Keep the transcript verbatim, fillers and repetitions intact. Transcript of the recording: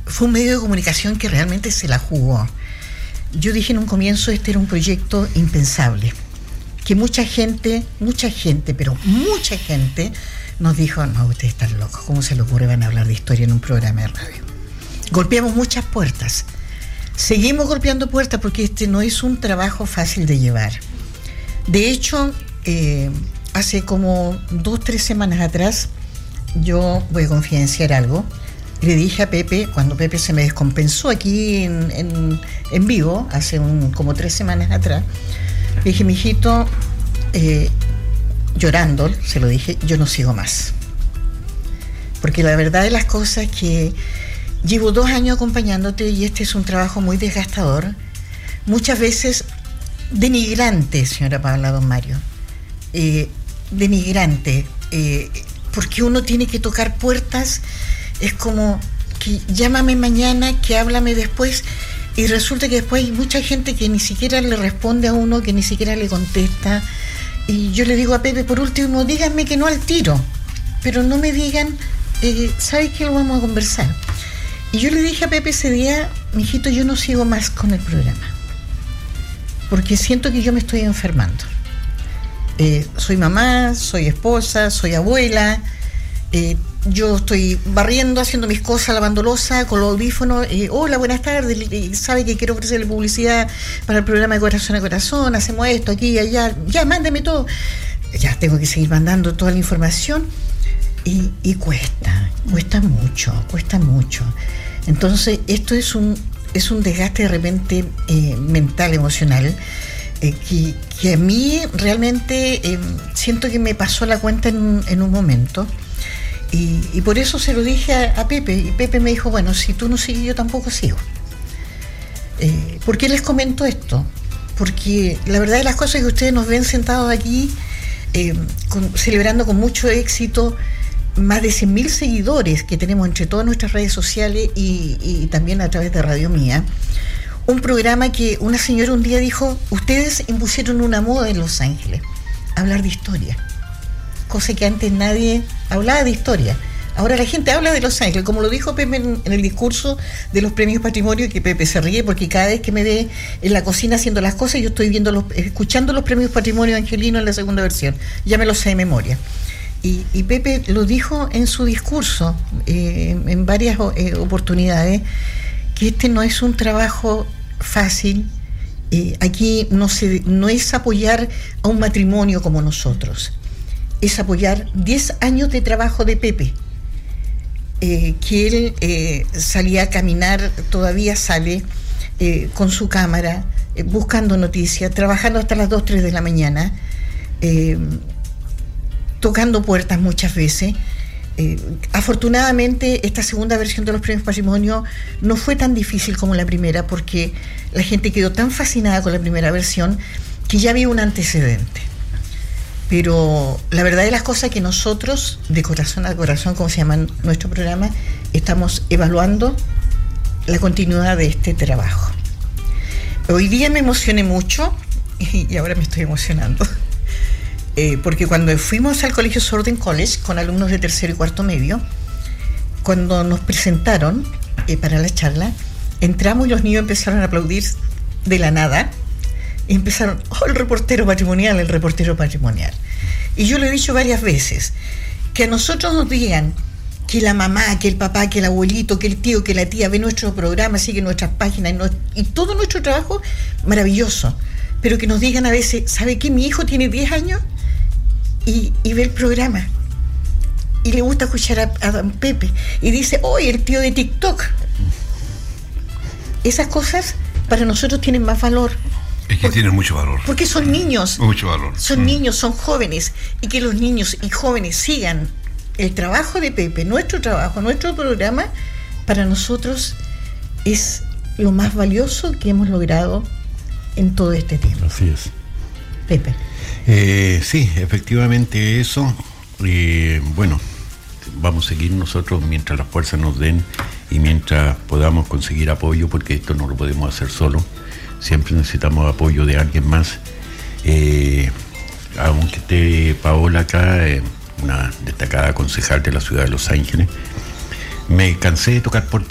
fue un medio de comunicación que realmente se la jugó. Yo dije en un comienzo, este era un proyecto impensable, que mucha gente, mucha gente, pero mucha gente nos dijo, no, ustedes están locos, ¿cómo se les ocurre van a hablar de historia en un programa de radio? Golpeamos muchas puertas, seguimos golpeando puertas porque este no es un trabajo fácil de llevar. De hecho, eh, hace como dos, tres semanas atrás, yo voy a confidenciar algo. Le dije a Pepe, cuando Pepe se me descompensó aquí en, en, en vivo, hace un, como tres semanas atrás, le dije, mijito, eh, llorando, se lo dije, yo no sigo más. Porque la verdad de las cosas es que llevo dos años acompañándote y este es un trabajo muy desgastador, muchas veces denigrante, señora Paula, don Mario, eh, denigrante, eh, porque uno tiene que tocar puertas. Es como que llámame mañana, que háblame después, y resulta que después hay mucha gente que ni siquiera le responde a uno, que ni siquiera le contesta. Y yo le digo a Pepe, por último, díganme que no al tiro, pero no me digan, eh, ¿sabes qué? Lo vamos a conversar. Y yo le dije a Pepe ese día, mijito, yo no sigo más con el programa, porque siento que yo me estoy enfermando. Eh, soy mamá, soy esposa, soy abuela, eh, yo estoy barriendo, haciendo mis cosas, lavando loza, con los audífonos, eh, hola, buenas tardes, eh, sabe que quiero ofrecerle publicidad para el programa de Corazón a Corazón, hacemos esto, aquí, allá, ya, mándeme todo. Ya tengo que seguir mandando toda la información y, y cuesta, cuesta mucho, cuesta mucho. Entonces, esto es un, es un desgaste de repente eh, mental, emocional, eh, que, que a mí realmente eh, siento que me pasó la cuenta en, en un momento. Y, y por eso se lo dije a, a Pepe, y Pepe me dijo, bueno, si tú no sigues, yo tampoco sigo. Eh, ¿Por qué les comento esto? Porque la verdad de las cosas es que ustedes nos ven sentados aquí, eh, con, celebrando con mucho éxito más de cien mil seguidores que tenemos entre todas nuestras redes sociales y, y también a través de Radio Mía. Un programa que una señora un día dijo, ustedes impusieron una moda en Los Ángeles, hablar de historia. Cosa que antes nadie hablaba de historia. Ahora la gente habla de Los Ángeles, como lo dijo Pepe en, en el discurso de los premios Patrimonio, que Pepe se ríe porque cada vez que me ve en la cocina haciendo las cosas, yo estoy viendo los, escuchando los premios Patrimonio Angelino en la segunda versión. Ya me lo sé de memoria. Y, y Pepe lo dijo en su discurso, eh, en varias eh, oportunidades, que este no es un trabajo fácil. Eh, aquí no, se, no es apoyar a un matrimonio como nosotros. Es apoyar diez años de trabajo de Pepe, eh, que él eh, salía a caminar, todavía sale eh, con su cámara, eh, buscando noticias, trabajando hasta las dos, tres de la mañana, eh, tocando puertas muchas veces. Eh, afortunadamente, esta segunda versión de los premios Patrimonio no fue tan difícil como la primera, porque la gente quedó tan fascinada con la primera versión que ya había un antecedente. Pero la verdad de las cosas es que nosotros, de Corazón a Corazón, como se llama nuestro programa, estamos evaluando la continuidad de este trabajo. Hoy día me emocioné mucho, y ahora me estoy emocionando, eh, porque cuando fuimos al Colegio Sorden College con alumnos de tercero y cuarto medio, cuando nos presentaron eh, para la charla, entramos y los niños empezaron a aplaudir de la nada. Y empezaron, oh, el reportero patrimonial, el reportero patrimonial. Y yo lo he dicho varias veces, que a nosotros nos digan que la mamá, que el papá, que el abuelito, que el tío, que la tía ve nuestro programa, sigue nuestras páginas y, no, y todo nuestro trabajo, maravilloso. Pero que nos digan a veces, ¿sabe qué? Mi hijo tiene diez años y, y ve el programa. Y le gusta escuchar a, a don Pepe. Y dice, oh, el tío de TikTok. Esas cosas para nosotros tienen más valor. Es que tienen mucho valor. Porque son niños. Mucho valor. Son mm. niños, son jóvenes. Y que los niños y jóvenes sigan el trabajo de Pepe, nuestro trabajo, nuestro programa, para nosotros es lo más valioso que hemos logrado en todo este tiempo. Así es. Pepe. Eh, sí, efectivamente eso. Eh, bueno, vamos a seguir nosotros mientras las fuerzas nos den y mientras podamos conseguir apoyo, porque esto no lo podemos hacer solo. Siempre necesitamos apoyo de alguien más. Eh, aunque esté Paola acá, eh, una destacada concejal de la ciudad de Los Ángeles, me cansé de tocar puertas.